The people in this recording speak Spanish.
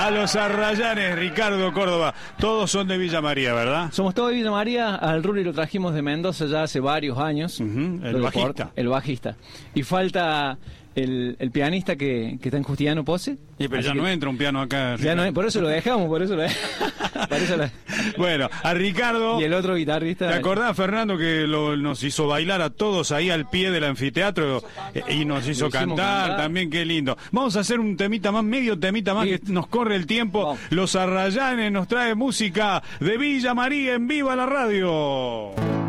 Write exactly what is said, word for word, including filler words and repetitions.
a los Arrayanes, Ricardo Córdoba. Todos son de Villa María, ¿verdad? Somos todos de Villa María. Al Ruli lo trajimos de Mendoza ya hace varios años. Uh-huh, el bajista. El bajista. Y falta el, el pianista que, que está en Justiniano Pose. Y pero Así ya que, no entra un piano acá. Ya no, por eso lo dejamos, por eso lo dejamos. Por eso lo... Bueno, a Ricardo. Y el otro guitarrista. ¿Te acordás, Fernando, que lo, nos hizo bailar a todos ahí al pie del anfiteatro eh, y nos hizo cantar, cantar también? Qué lindo. Vamos a hacer un temita más, medio temita más, sí, que nos corre el tiempo. Vamos. Los Arrayanes nos trae música de Villa María en Viva la Radio.